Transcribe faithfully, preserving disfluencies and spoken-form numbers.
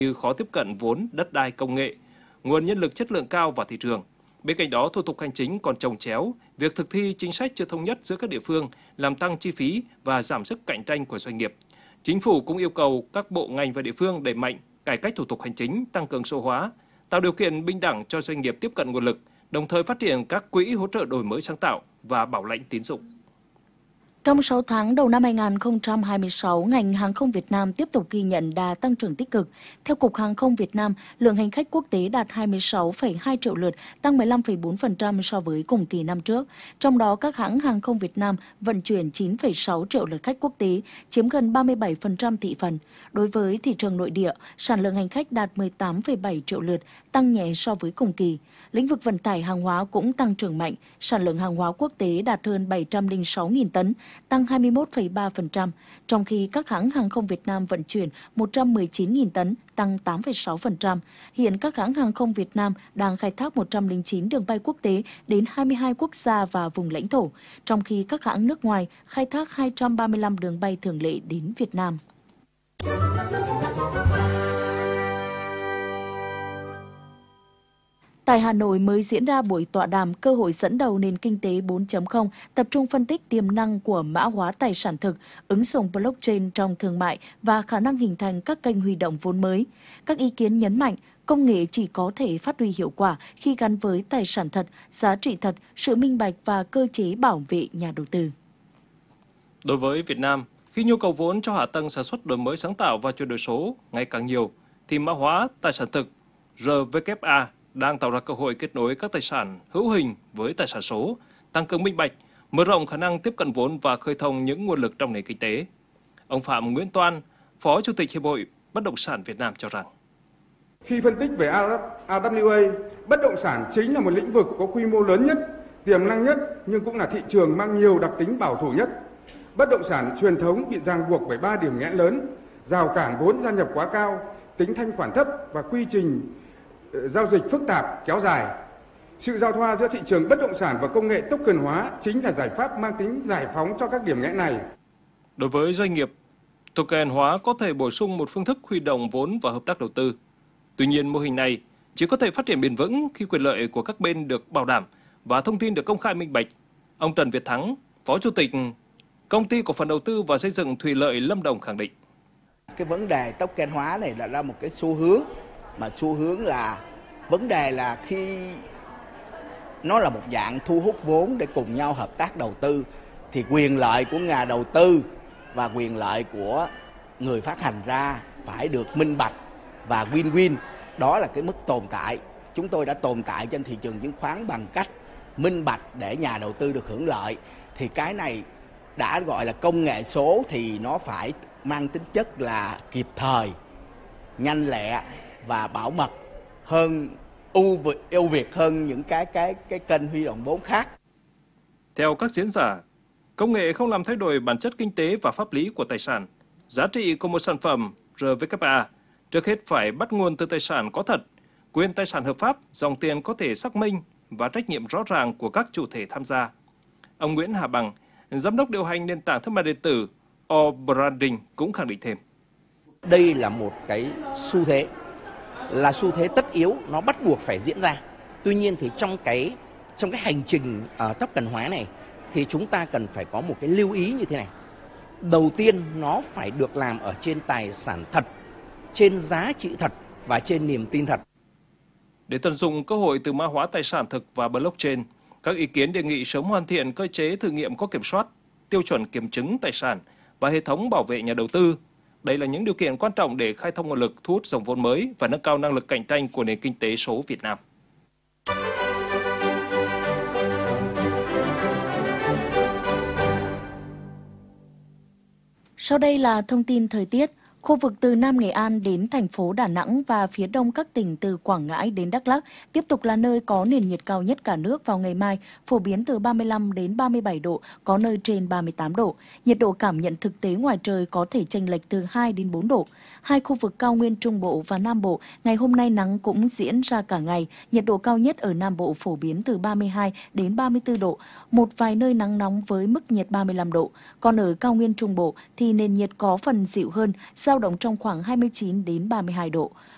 như khó tiếp cận vốn, đất đai, công nghệ, nguồn nhân lực chất lượng cao vào thị trường. Bên cạnh đó, thủ tục hành chính còn chồng chéo, việc thực thi chính sách chưa thống nhất giữa các địa phương làm tăng chi phí và giảm sức cạnh tranh của doanh nghiệp. Chính phủ cũng yêu cầu các bộ ngành và địa phương đẩy mạnh cải cách thủ tục hành chính, tăng cường số hóa, tạo điều kiện bình đẳng cho doanh nghiệp tiếp cận nguồn lực, đồng thời phát triển các quỹ hỗ trợ đổi mới sáng tạo và bảo lãnh tín dụng. Trong sáu tháng đầu năm hai nghìn không trăm hai mươi sáu, ngành hàng không Việt Nam tiếp tục ghi nhận đà tăng trưởng tích cực. Theo Cục Hàng không Việt Nam, lượng hành khách quốc tế đạt hai mươi sáu phẩy hai triệu lượt, tăng mười lăm phẩy bốn phần trăm so với cùng kỳ năm trước. Trong đó, các hãng hàng không Việt Nam vận chuyển chín phẩy sáu triệu lượt khách quốc tế, chiếm gần ba mươi bảy phần trăm thị phần. Đối với thị trường nội địa, sản lượng hành khách đạt mười tám phẩy bảy triệu lượt, tăng nhẹ so với cùng kỳ. Lĩnh vực vận tải hàng hóa cũng tăng trưởng mạnh, sản lượng hàng hóa quốc tế đạt hơn bảy trăm lẻ sáu nghìn tấn, tăng hai mươi mốt phẩy ba phần trăm, trong khi các hãng hàng không Việt Nam vận chuyển một trăm mười chín nghìn tấn, tăng tám phẩy sáu phần trăm. Hiện các hãng hàng không Việt Nam đang khai thác một trăm lẻ chín đường bay quốc tế đến hai mươi hai quốc gia và vùng lãnh thổ, trong khi các hãng nước ngoài khai thác hai trăm ba mươi lăm đường bay thường lệ đến Việt Nam. Tại Hà Nội mới diễn ra buổi tọa đàm cơ hội dẫn đầu nền kinh tế bốn chấm không, tập trung phân tích tiềm năng của mã hóa tài sản thực, ứng dụng blockchain trong thương mại và khả năng hình thành các kênh huy động vốn mới. Các ý kiến nhấn mạnh, công nghệ chỉ có thể phát huy hiệu quả khi gắn với tài sản thật, giá trị thật, sự minh bạch và cơ chế bảo vệ nhà đầu tư. Đối với Việt Nam, khi nhu cầu vốn cho hạ tầng sản xuất đổi mới sáng tạo và chuyển đổi số ngày càng nhiều, thì mã hóa tài sản thực R W A đang tạo ra cơ hội kết nối các tài sản hữu hình với tài sản số, tăng cường minh bạch, mở rộng khả năng tiếp cận vốn và khơi thông những nguồn lực trong nền kinh tế. Ông Phạm Nguyễn Toan, Phó Chủ tịch Hiệp hội Bất động sản Việt Nam cho rằng, khi phân tích về a vê a, bất động sản chính là một lĩnh vực có quy mô lớn nhất, tiềm năng nhất nhưng cũng là thị trường mang nhiều đặc tính bảo thủ nhất. Bất động sản truyền thống bị ràng buộc bởi ba điểm nghẽn lớn: rào cản vốn gia nhập quá cao, tính thanh khoản thấp và quy trình giao dịch phức tạp kéo dài. Sự giao thoa giữa thị trường bất động sản và công nghệ token hóa chính là giải pháp mang tính giải phóng cho các điểm nghẽn này. Đối với doanh nghiệp, token hóa có thể bổ sung một phương thức huy động vốn và hợp tác đầu tư. Tuy nhiên, mô hình này chỉ có thể phát triển bền vững khi quyền lợi của các bên được bảo đảm và thông tin được công khai minh bạch. Ông Trần Việt Thắng, Phó Chủ tịch Công ty Cổ phần Đầu tư và Xây dựng Thủy lợi Lâm Đồng khẳng định. Cái vấn đề token hóa này là ra một cái xu hướng, mà xu hướng là vấn đề là khi nó là một dạng thu hút vốn để cùng nhau hợp tác đầu tư, thì quyền lợi của nhà đầu tư và quyền lợi của người phát hành ra phải được minh bạch và win-win. Đó là cái mức tồn tại. Chúng tôi đã tồn tại trên thị trường chứng khoán bằng cách minh bạch để nhà đầu tư được hưởng lợi. Thì cái này đã gọi là công nghệ số thì nó phải mang tính chất là kịp thời, nhanh lẹ và bảo mật hơn, ưu việt, ưu việt hơn những cái cái cái kênh huy động vốn khác. Theo các diễn giả, công nghệ không làm thay đổi bản chất kinh tế và pháp lý của tài sản. Giá trị của một sản phẩm R W A trước hết phải bắt nguồn từ tài sản có thật, quyền tài sản hợp pháp, dòng tiền có thể xác minh và trách nhiệm rõ ràng của các chủ thể tham gia. Ông Nguyễn Hà Bằng, Giám đốc điều hành nền tảng thương mại điện tử O Branding cũng khẳng định thêm. Đây là một cái xu thế, là xu thế tất yếu, nó bắt buộc phải diễn ra. Tuy nhiên thì trong cái trong cái hành trình uh, token hóa này thì chúng ta cần phải có một cái lưu ý như thế này. Đầu tiên, nó phải được làm ở trên tài sản thật, trên giá trị thật và trên niềm tin thật. Để tận dụng cơ hội từ mã hóa tài sản thực và blockchain, các ý kiến đề nghị sớm hoàn thiện cơ chế thử nghiệm có kiểm soát, tiêu chuẩn kiểm chứng tài sản và hệ thống bảo vệ nhà đầu tư. Đây là những điều kiện quan trọng để khai thông nguồn lực, thu hút dòng vốn mới và nâng cao năng lực cạnh tranh của nền kinh tế số Việt Nam. Sau đây là thông tin thời tiết. Khu vực từ Nam Nghệ An đến thành phố Đà Nẵng và phía đông các tỉnh từ Quảng Ngãi đến Đắk Lắk tiếp tục là nơi có nền nhiệt cao nhất cả nước vào ngày mai, phổ biến từ ba mươi lăm đến ba mươi bảy độ, có nơi trên ba mươi tám độ. Nhiệt độ cảm nhận thực tế ngoài trời có thể chênh lệch từ hai đến bốn độ. Hai khu vực cao nguyên Trung Bộ và Nam Bộ, ngày hôm nay nắng cũng diễn ra cả ngày. Nhiệt độ cao nhất ở Nam Bộ phổ biến từ ba mươi hai đến ba mươi tư độ, một vài nơi nắng nóng với mức nhiệt ba mươi lăm độ. Còn ở cao nguyên Trung Bộ thì nền nhiệt có phần dịu hơn, dao động trong khoảng hai mươi chín đến ba mươi hai độ.